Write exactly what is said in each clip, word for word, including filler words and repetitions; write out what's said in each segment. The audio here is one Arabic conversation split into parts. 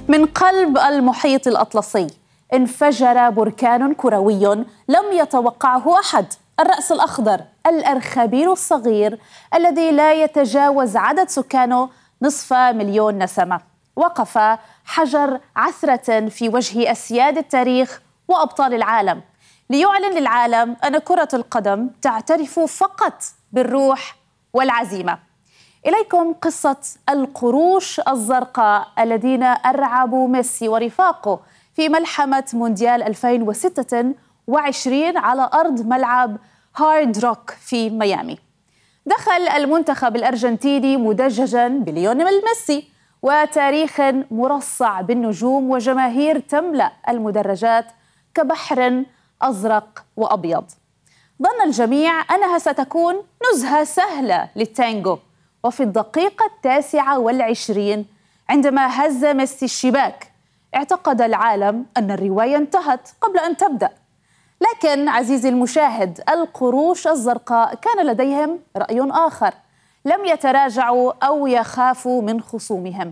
من قلب المحيط الأطلسي انفجر بركان كروي لم يتوقعه أحد، الرأس الأخضر الأرخبيل الصغير الذي لا يتجاوز عدد سكانه نصف مليون نسمة. وقف حجر عثرة في وجه أسياد التاريخ وأبطال العالم ليعلن للعالم أن كرة القدم تعترف فقط بالروح والعزيمة. إليكم قصة القروش الزرقاء الذين أرعبوا ميسي ورفاقه في ملحمة مونديال ألفين وستة وعشرين على أرض ملعب هارد روك في ميامي. دخل المنتخب الأرجنتيني مدججاً بليونيل ميسي وتاريخ مرصع بالنجوم وجماهير تملأ المدرجات كبحر أزرق وأبيض. ظن الجميع أنها ستكون نزهة سهلة للتانجو، وفي الدقيقة التاسعة والعشرين عندما هز ميسي الشباك اعتقد العالم أن الرواية انتهت قبل أن تبدأ. لكن عزيزي المشاهد، القروش الزرقاء كان لديهم رأي آخر، لم يتراجعوا أو يخافوا من خصومهم.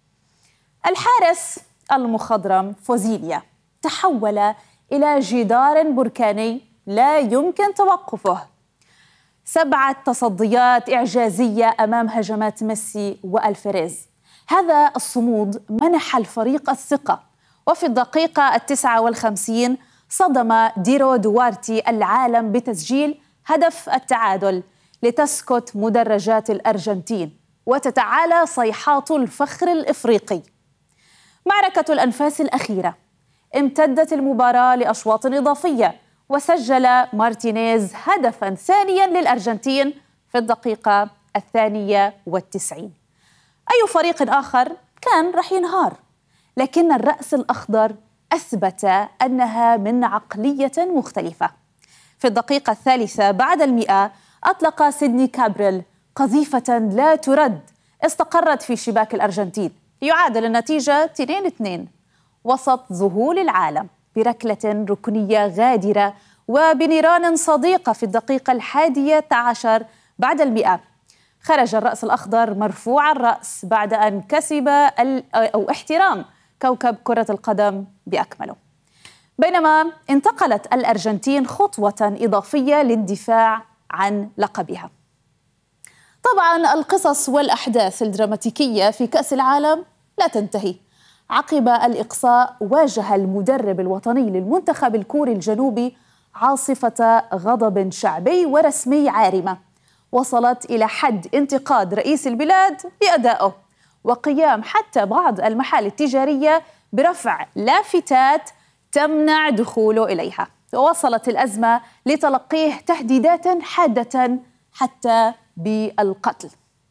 الحارس المخضرم فوزيليا تحول إلى جدار بركاني لا يمكن توقفه. سبعة تصديات إعجازية أمام هجمات ميسي والفيريز. هذا الصمود منح الفريق الثقة، وفي الدقيقة التاسعة والخمسين صدم ديرو دوارتي العالم بتسجيل هدف التعادل لتسكت مدرجات الأرجنتين وتتعالى صيحات الفخر الإفريقي. معركة الأنفاس الأخيرة امتدت المباراة لأشواط إضافية، وسجل مارتينيز هدفاً ثانياً للأرجنتين في الدقيقة الثانية والتسعين. أي فريق آخر كان رح ينهار، لكن الرأس الأخضر أثبت أنها من عقلية مختلفة. في الدقيقة الثالثة بعد المئة أطلق سيدني كابريل قذيفة لا ترد استقرت في شباك الأرجنتين ليعادل النتيجة اثنين اثنين وسط ذهول العالم بركلة ركنية غادرة وبنيران صديقة. في الدقيقة الحادية عشر بعد المئة خرج الرأس الأخضر مرفوع الرأس بعد أن كسب أو احترام كوكب كرة القدم بأكمله. بينما انتقلت الأرجنتين خطوة إضافية للدفاع عن لقبها. طبعا القصص والأحداث الدراماتيكية في كأس العالم لا تنتهي. عقب الإقصاء واجه المدرب الوطني للمنتخب الكوري الجنوبي عاصفة غضب شعبي ورسمي عارمة وصلت إلى حد انتقاد رئيس البلاد لأدائه، وقيام حتى بعض المحال التجارية برفع لافتات تمنع دخوله إليها. ووصلت الأزمة لتلقيه تهديدات حادة حتى بالقتل.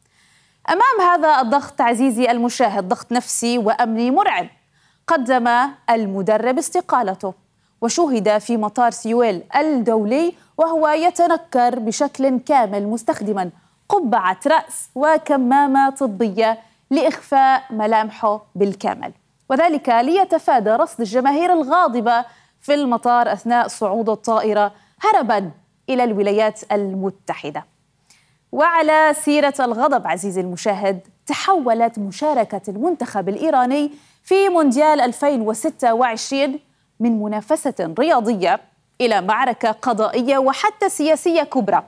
أمام هذا الضغط عزيزي المشاهد، ضغط نفسي وأمني مرعب، قدم المدرب استقالته، وشوهد في مطار سيول الدولي وهو يتنكر بشكل كامل مستخدما قبعة رأس وكمامة طبية لإخفاء ملامحه بالكامل، وذلك ليتفادى رصد الجماهير الغاضبة في المطار أثناء صعود الطائرة هربا إلى الولايات المتحدة. وعلى سيرة الغضب عزيزي المشاهد، تحولت مشاركة المنتخب الإيراني في مونديال ألفين وستة وعشرين من منافسة رياضية إلى معركة قضائية وحتى سياسية كبرى،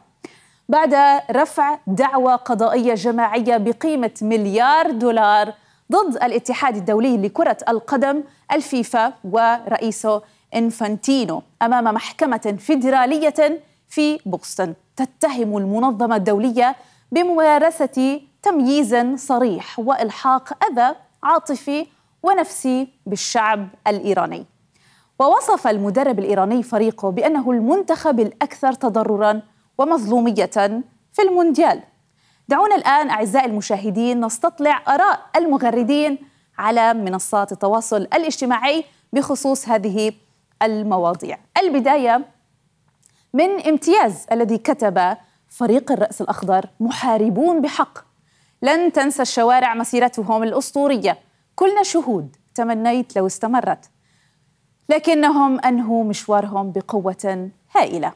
بعد رفع دعوى قضائية جماعية بقيمة مليار دولار ضد الاتحاد الدولي لكرة القدم الفيفا ورئيسه إنفانتينو أمام محكمة فيدرالية في بوسطن تتهم المنظمة الدولية بممارسة تمييز صريح وإلحاق أذى عاطفي ونفسي بالشعب الإيراني. ووصف المدرب الإيراني فريقه بأنه المنتخب الأكثر تضرراً ومظلومية في المونديال. دعونا الآن أعزائي المشاهدين نستطلع آراء المغردين على منصات التواصل الاجتماعي بخصوص هذه المواضيع. البداية من امتياز الذي كتب: فريق الرأس الأخضر محاربون بحق، لن تنسى الشوارع مسيرتهم الأسطورية، كلنا شهود، تمنيت لو استمرت، لكنهم أنهوا مشوارهم بقوة هائلة.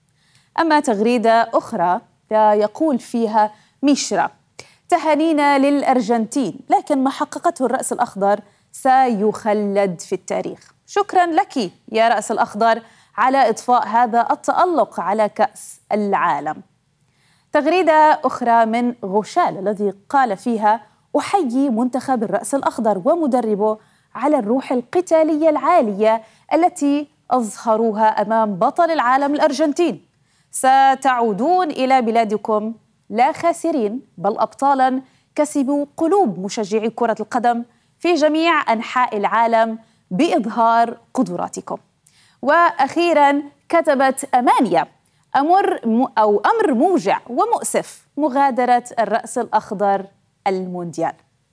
أما تغريدة أخرى يقول فيها ميشرا: تهانينا للأرجنتين، لكن ما حققته الرأس الأخضر سيخلد في التاريخ. شكرا لك يا رأس الأخضر على إضفاء هذا التألق على كأس العالم. تغريدة أخرى من غوشال الذي قال فيها: أحيي منتخب الرأس الأخضر ومدربه على الروح القتالية العالية التي أظهروها أمام بطل العالم الأرجنتين. ستعودون إلى بلادكم لا خاسرين بل أبطالاً كسبوا قلوب مشجعي كرة القدم في جميع أنحاء العالم بإظهار قدراتكم. وأخيراً كتبت أمانيا: أمر أو أمر موجع ومؤسف مغادرة الرأس الأخضر المونديال.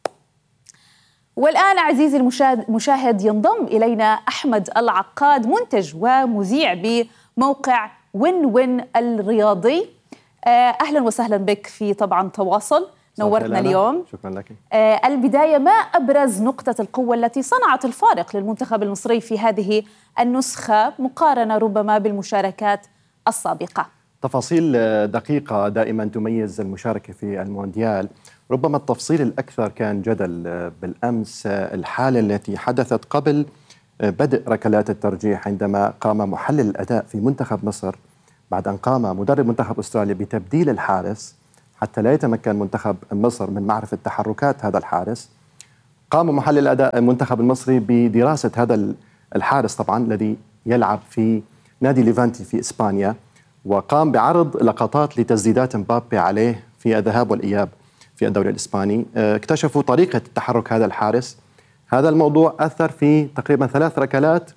والآن عزيزي المشاهد ينضم إلينا أحمد العقاد، منتج ومذيع بموقع وين وين الرياضي. أهلا وسهلا بك في طبعا تواصل، نورتنا اليوم. شكرا لك. البداية، ما أبرز نقطة القوة التي صنعت الفارق للمنتخب المصري في هذه النسخة مقارنة ربما بالمشاركات السابقة؟ تفاصيل دقيقة دائما تميز المشاركة في المونديال. ربما التفصيل الأكثر كان جدل بالأمس الحالة التي حدثت قبل بدء ركلات الترجيح، عندما قام محلل الأداء في منتخب مصر بعد أن قام مدرب منتخب أستراليا بتبديل الحارس حتى لا يتمكن منتخب مصر من معرفة تحركات هذا الحارس. قام محلل الأداء المنتخب المصري بدراسة هذا الحارس طبعا الذي يلعب في نادي ليفانتي في إسبانيا، وقام بعرض لقطات لتسديدات مبابي عليه في الذهاب والإياب في الدوري الإسباني. اكتشفوا طريقة تحرك هذا الحارس. هذا الموضوع أثر في تقريبا ثلاث ركلات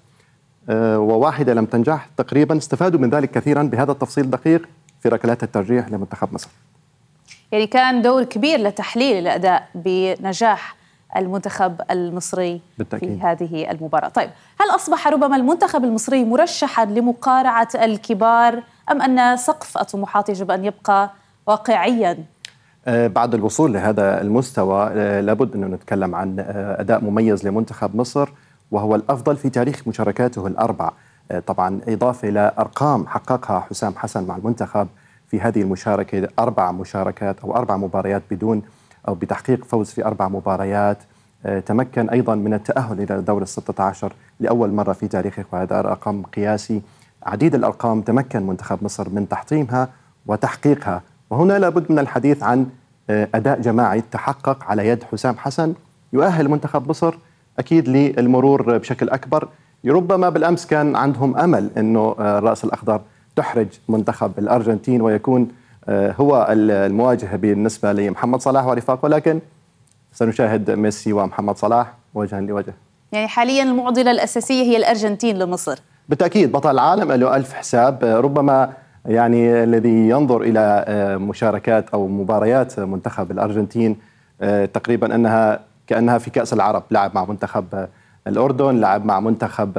وواحدة لم تنجح تقريبا. استفادوا من ذلك كثيرا بهذا التفصيل الدقيق في ركلات الترجيح لمنتخب مصر. يعني كان دور كبير لتحليل الأداء بنجاح المنتخب المصري بالتأكيد في هذه المباراة. طيب، هل أصبح ربما المنتخب المصري مرشحا لمقارعة الكبار، أم أن سقف الطموحات يجب أن يبقى واقعيا؟ بعد الوصول لهذا المستوى لابد أن نتكلم عن أداء مميز لمنتخب مصر، وهو الأفضل في تاريخ مشاركاته الأربع. طبعا إضافة إلى أرقام حققها حسام حسن مع المنتخب في هذه المشاركة، أربع مشاركات أو أربع مباريات بدون أو بتحقيق فوز في أربع مباريات. تمكن أيضا من التأهل إلى دور الستة عشر لأول مرة في تاريخه، وهذا رقم قياسي. عديد الأرقام تمكن منتخب مصر من تحطيمها وتحقيقها. وهنا لابد من الحديث عن أداء جماعي تحقق على يد حسام حسن يؤهل منتخب مصر أكيد للمرور بشكل أكبر. ربما بالأمس كان عندهم أمل أنه الرأس الأخضر تحرج منتخب الأرجنتين ويكون هو المواجهة بالنسبة لمحمد صلاح ورفاقه، ولكن سنشاهد ميسي ومحمد صلاح وجها لوجه. يعني حاليا المعضلة الأساسية هي الأرجنتين لمصر. بالتأكيد بطل العالم له ألف حساب. ربما يعني الذي ينظر إلى مشاركات أو مباريات منتخب الأرجنتين تقريبا أنها كأنها في كأس العرب. لعب مع منتخب الأردن، لعب مع منتخب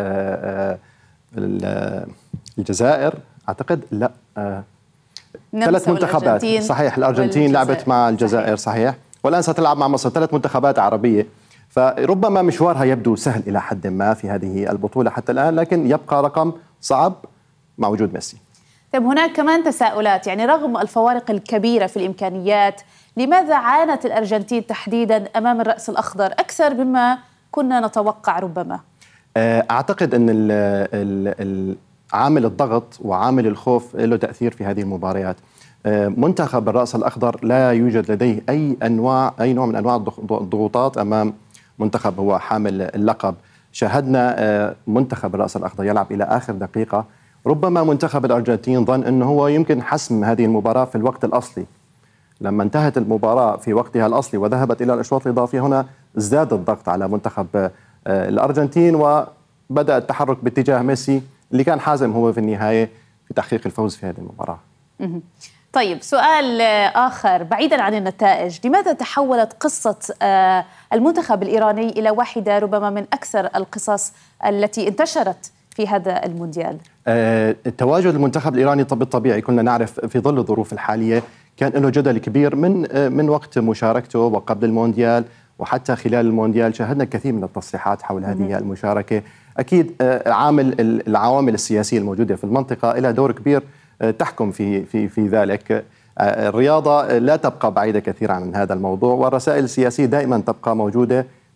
الجزائر أعتقد، لا ثلاث منتخبات صحيح. الأرجنتين لعبت مع الجزائر صحيح، والآن ستلعب مع مصر. ثلاث منتخبات عربية، فربما مشوارها يبدو سهل إلى حد ما في هذه البطولة حتى الآن، لكن يبقى رقم صعب مع وجود ميسي. طيب، هناك كمان تساؤلات، يعني رغم الفوارق الكبيرة في الإمكانيات، لماذا عانت الأرجنتين تحديدا أمام الرأس الأخضر أكثر مما كنا نتوقع ربما؟ أعتقد أن ال ال ال عامل الضغط وعامل الخوف له تأثير في هذه المباريات. منتخب الرأس الأخضر لا يوجد لديه أي أنواع أي نوع من أنواع الضغوطات أمام منتخب هو حامل اللقب. شاهدنا منتخب الرأس الأخضر يلعب إلى آخر دقيقة. ربما منتخب الأرجنتين ظن أنه هو يمكن حسم هذه المباراة في الوقت الأصلي. لما انتهت المباراة في وقتها الأصلي وذهبت إلى الأشواط الإضافية، هنا ازداد الضغط على منتخب الأرجنتين وبدأ التحرك باتجاه ميسي اللي كان حازم هو في النهاية في تحقيق الفوز في هذه المباراة. طيب، سؤال آخر بعيدا عن النتائج، لماذا تحولت قصة المنتخب الإيراني إلى واحدة ربما من أكثر القصص التي انتشرت في هذا المونديال؟ التواجد المنتخب الإيراني بالطبيعي كنا نعرف في ظل الظروف الحالية كان له جدل كبير من من وقت مشاركته وقبل المونديال وحتى خلال المونديال. شاهدنا الكثير من التصريحات حول هذه المشاركة. أكيد عامل العوامل السياسية الموجودة في المنطقة لها دور كبير تحكم في في في ذلك. الرياضة لا تبقى بعيدة كثيرا عن هذا الموضوع، والرسائل السياسية دائما تبقى موجودة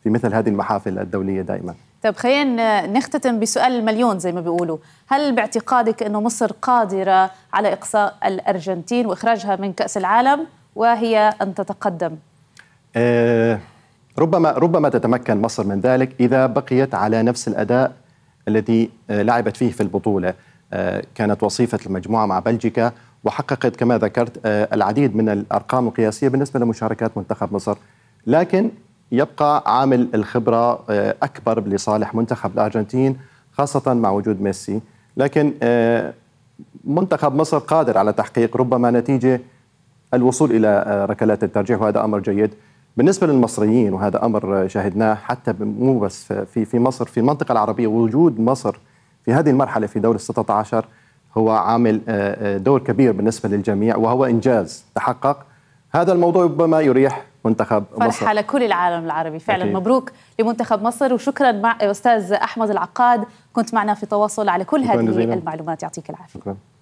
في مثل هذه المحافل الدولية دائما. طيب خلينا نختتم بسؤال المليون زي ما بيقولوا، هل باعتقادك أنه مصر قادرة على إقصاء الأرجنتين وإخراجها من كأس العالم وهي أن تتقدم؟ أه ربما ربما تتمكن مصر من ذلك إذا بقيت على نفس الأداء الذي لعبت فيه في البطولة. كانت وصيفة المجموعة مع بلجيكا وحققت كما ذكرت العديد من الأرقام القياسية بالنسبة لمشاركات منتخب مصر، لكن يبقى عامل الخبرة أكبر لصالح منتخب الأرجنتين خاصة مع وجود ميسي. لكن منتخب مصر قادر على تحقيق ربما نتيجة الوصول إلى ركلات الترجيح، وهذا أمر جيد بالنسبة للمصريين، وهذا أمر شاهدناه حتى مو بس في في مصر، في المنطقة العربية. وجود مصر في هذه المرحلة في دور الستة عشر هو عامل دور كبير بالنسبة للجميع، وهو إنجاز تحقق. هذا الموضوع ربما يريح منتخب مصر. فرحة لكل العالم العربي فعلا. أكيد. مبروك لمنتخب مصر، وشكرا مع أستاذ أحمد العقاد، كنت معنا في تواصل على كل هذه المعلومات. يعطيك العافية.